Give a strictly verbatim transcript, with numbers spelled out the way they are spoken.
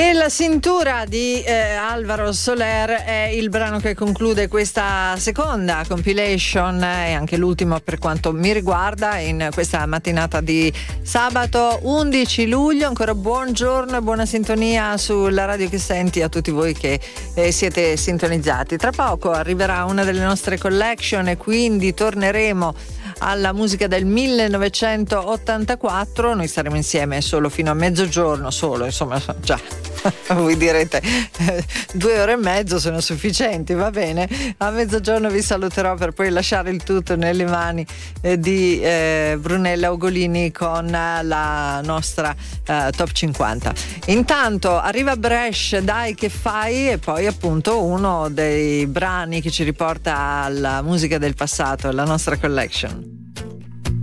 E la cintura di eh, Alvaro Soler è il brano che conclude questa seconda compilation e anche l'ultimo per quanto mi riguarda in questa mattinata di sabato undici luglio. Ancora buongiorno e buona sintonia sulla radio che senti a tutti voi che eh, siete sintonizzati. Tra poco arriverà una delle nostre collection e quindi torneremo alla musica del millenovecentottantaquattro. Noi saremo insieme solo fino a mezzogiorno, solo insomma già voi direte eh, due ore e mezzo sono sufficienti, va bene, a mezzogiorno vi saluterò per poi lasciare il tutto nelle mani eh, di eh, Brunella Ugolini con eh, la nostra eh, top cinquanta. Intanto arriva Bresh, Dai che fai, e poi appunto uno dei brani che ci riporta alla musica del passato, la nostra collection.